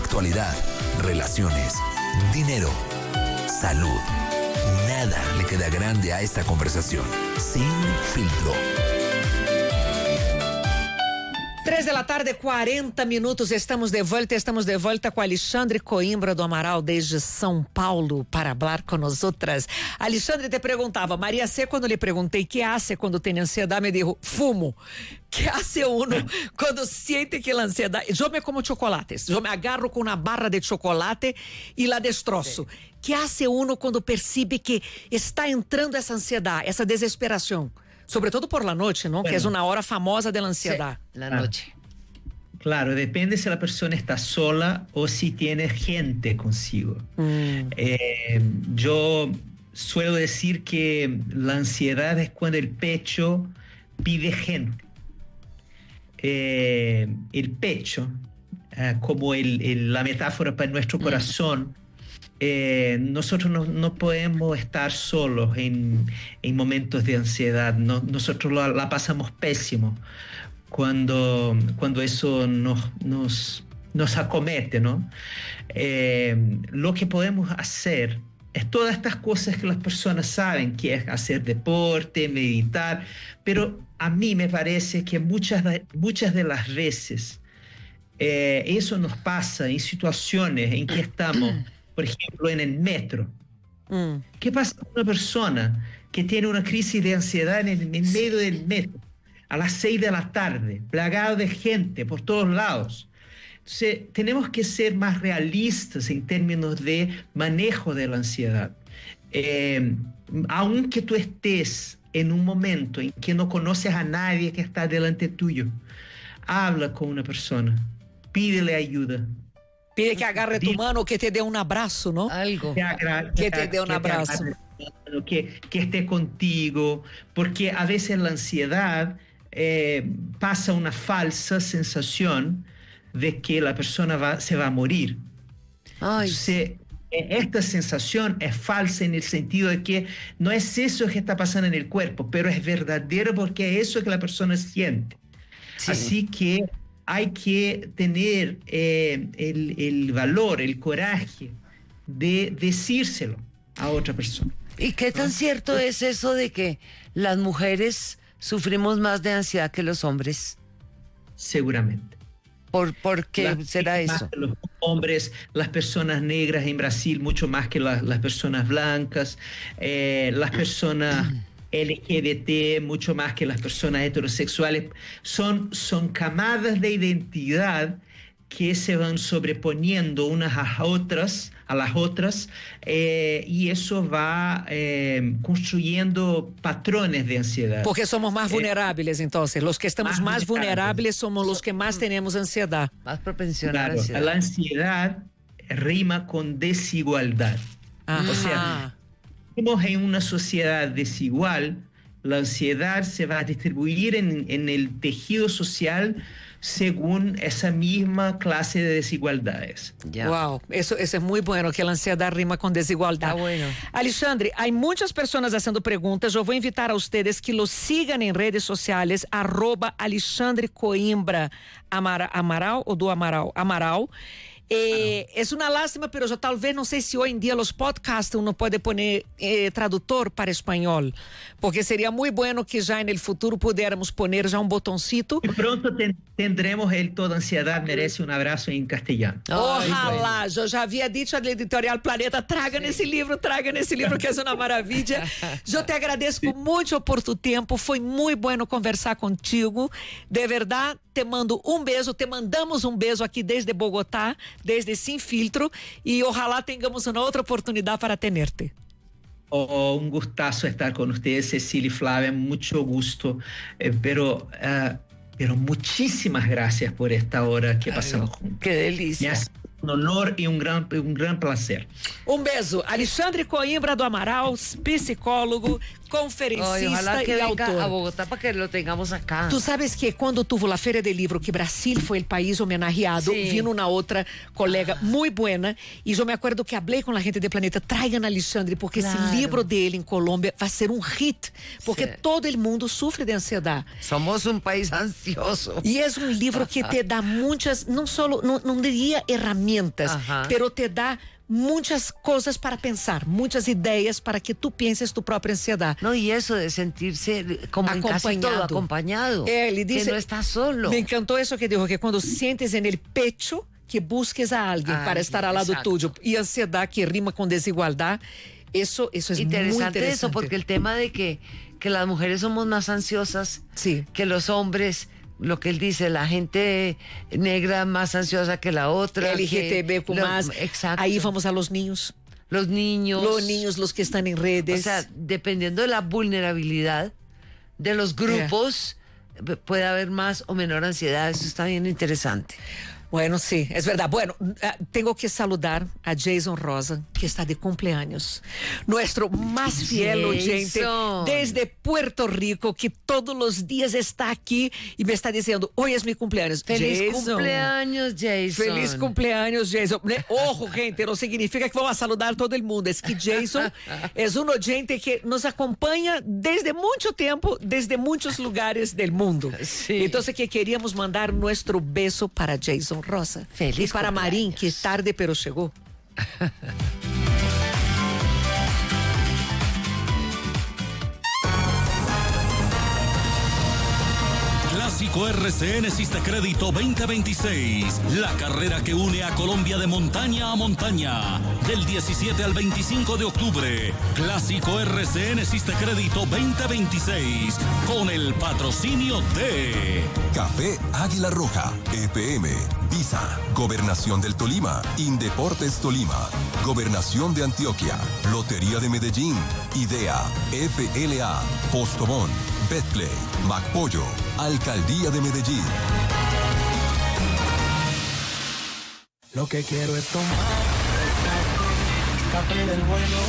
actualidad, relaciones, dinero, salud. Nada le queda grande a esta conversación. Sin filtro. 3 da tarde, 40 minutos, estamos de volta com Alexandre Coimbra do Amaral desde São Paulo para falar com nós outras. Alexandre te perguntava, Maria C, quando lhe perguntei que hace quando tem ansiedade, me dijo, fumo. Que hace uno quando siente que a ansiedade, eu me como chocolates, eu me agarro com uma barra de chocolate e la destroço. Que hace uno quando percebe que está entrando essa ansiedade, essa desesperação? Sobretudo por la noche, ¿no? Bueno, que es una hora famosa de la ansiedad. Sí, la noche. Claro, depende si la persona está sola o si tiene gente consigo. Yo suelo decir que la ansiedad es cuando el pecho pide gente. El pecho, como la metáfora para nuestro corazón, nosotros no podemos estar solos en momentos de ansiedad. Nosotros la pasamos pésimo cuando eso nos acomete, ¿no? Lo que podemos hacer es todas estas cosas que las personas saben, que es hacer deporte, meditar, pero a mí me parece que muchas de las veces eso nos pasa en situaciones en que estamos, por ejemplo, en el metro. ¿Qué pasa con una persona que tiene una crisis de ansiedad en medio del metro, a las 6 de la tarde, plagado de gente por todos lados? Entonces, tenemos que ser más realistas en términos de manejo de la ansiedad. Aunque tú estés en un momento en que no conoces a nadie que está delante tuyo, habla con una persona, pídele ayuda. Pide que agarre tu mano, que te dé un abrazo, ¿no? Algo. Que te dé un abrazo. Que esté contigo, porque a veces la ansiedad pasa una falsa sensación de que la persona se va a morir. Ay. Entonces, esta sensación es falsa en el sentido de que no es eso que está pasando en el cuerpo, pero es verdadero porque es eso que la persona siente. Sí. Así que hay que tener el valor, el coraje de decírselo a otra persona. ¿Y qué tan cierto es eso de que las mujeres sufrimos más de ansiedad que los hombres? Seguramente. ¿Por qué será eso? Los hombres, las personas negras en Brasil, mucho más que las personas blancas, las personas LGBT, mucho más que las personas heterosexuales. Son camadas de identidad que se van sobreponiendo unas a las otras, y eso va construyendo patrones de ansiedad. Porque somos más vulnerables, entonces. Los que estamos más vulnerables somos los que más tenemos ansiedad. Más propensión claro, a la ansiedad. La ansiedad rima con desigualdad. Ajá. O sea, vivimos en una sociedad desigual. La ansiedad se va a distribuir en el tejido social según esa misma clase de desigualdades. Yeah. Wow, eso es muy bueno, que a ansiedade rima com desigualdade. Bueno. Alexandre, há muitas pessoas fazendo perguntas. Eu vou invitar a ustedes que los sigam em redes sociais, @Alexandre Coimbra Amaral ou do Amaral? Amaral. Es una lástima, pero yo tal vez no sé si hoy en día los podcasts uno puede poner traductor para español, porque sería muy bueno que ya en el futuro pudiéramos poner ya un botoncito. Y pronto tendremos el Toda Ansiedad Merece un Abrazo en castellano. Ojalá, bueno. Yo ya había dicho al editorial Planeta, tragan esse livro, que es una maravilla. Yo te agradezco mucho por tu tiempo, foi muy bueno conversar contigo, de verdad. Te mando um beijo, te mandamos um beijo aqui desde Bogotá, desde Sin Filtro, e ojalá tengamos uma outra oportunidade para tenerte. Un gustazo estar con ustedes, Cecilia y Flavia, mucho gusto, pero muchísimas gracias por esta hora que pasamos juntos. Qué delicia. Me hace un honor y un gran placer. Um beijo. Alexandre Coimbra do Amaral, psicólogo, conferencista ojalá que y venga autor. a Bogotá para que lo tengamos acá. Tu sabes que quando tuvo a Feira de Livro, que Brasil foi o país homenageado, sí. Vino uma outra colega muito buena, e eu me acuerdo que falei com a gente de Planeta, traigan a Alexandre, porque claro. Esse livro dele em Colômbia vai ser um hit, porque sí. Todo o mundo sofre de ansiedade. Somos um país ansioso. E é um livro que te dá muitas, não diria ferramentas, herramientas, Ajá. pero te da muchas cosas para pensar, muchas ideas para que tú pienses tu propia ansiedad. No, y eso de sentirse como en casi todo acompañado. Él dice, que no estás solo. Me encantó eso que dijo, que cuando sientes en el pecho, que busques a alguien para estar al lado exacto. tuyo. Y ansiedad que rima con desigualdad, eso es muy interesante. Eso, porque el tema de que las mujeres somos más ansiosas Sí. que los hombres, lo que él dice, la gente negra más ansiosa que la otra. LGTB más. Exacto. Ahí vamos a los niños. Los niños. Los niños, los que están en redes. O sea, dependiendo de la vulnerabilidad de los grupos, puede haber más o menor ansiedad. Eso está bien interesante. Bueno, sí, es verdad. Bueno, tengo que saludar a Jason Rosa, que está de cumpleaños. Nuestro más fiel oyente desde Puerto Rico, que todos los días está aquí y me está diciendo, hoy es mi cumpleaños. Feliz Jason. cumpleaños, Jason. Feliz cumpleaños, Jason. Ojo, gente, no significa que vamos a saludar a todo el mundo. Es que Jason es un oyente que nos acompaña desde mucho tiempo, desde muchos lugares del mundo. Sí. Entonces, que queríamos mandar nuestro beso para Jason Rosa. Feliz y para cumpleaños. Marín, que tarde pero llegó. Clásico RCN Sistecrédito 2026. La carrera que une a Colombia de montaña a montaña. Del 17 al 25 de octubre. Clásico RCN Sistecrédito 2026. Con el patrocinio de Café Águila Roja, EPM, Visa, Gobernación del Tolima, Indeportes Tolima, Gobernación de Antioquia, Lotería de Medellín, IDEA, FLA, Postobón, Betplay, MacPollo, Alcaldía de Medellín. Lo que quiero es tomar café del bueno.